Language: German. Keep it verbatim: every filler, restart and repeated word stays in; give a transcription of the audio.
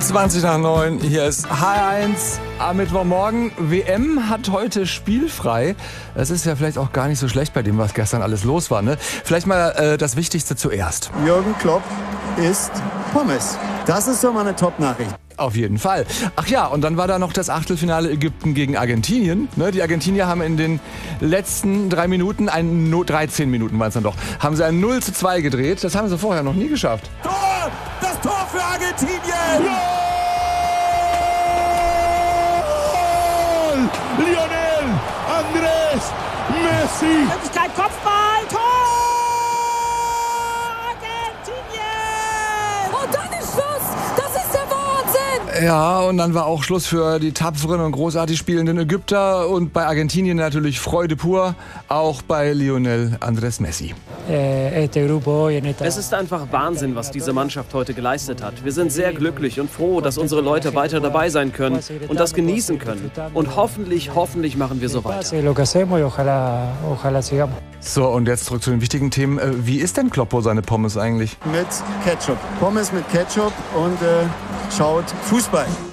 zwanzig nach neun, hier ist H R eins am Mittwochmorgen. W M hat heute spielfrei. Das ist ja vielleicht auch gar nicht so schlecht bei dem, was gestern alles los war. Ne? Vielleicht mal äh, das Wichtigste zuerst. Jürgen Klopp isst Pommes. Das ist so mal eine Top-Nachricht. Auf jeden Fall. Ach ja, und dann war da noch das Achtelfinale Ägypten gegen Argentinien. Ne, die Argentinier haben in den letzten drei Minuten, ein no, dreizehn Minuten waren es dann doch, haben sie ein null zu zwei gedreht. Das haben sie vorher noch nie geschafft. Tor! Das Tor für Argentinien! Goal! Lionel Andrés Messi! Möglichkeit, Kopfball, Tor! Argentinien! Und dann ist Schluss! Das ist der Wahnsinn! Ja, und dann war auch Schluss für die tapferen und großartig spielenden Ägypter. Und bei Argentinien natürlich Freude pur, auch bei Lionel Andrés Messi. Es ist einfach Wahnsinn, was diese Mannschaft heute geleistet hat. Wir sind sehr glücklich und froh, dass unsere Leute weiter dabei sein können und das genießen können. Und hoffentlich, hoffentlich machen wir so weiter. So, und jetzt zurück zu den wichtigen Themen. Wie ist denn Kloppo seine Pommes eigentlich? Mit Ketchup. Pommes mit Ketchup und äh, schaut Fußball.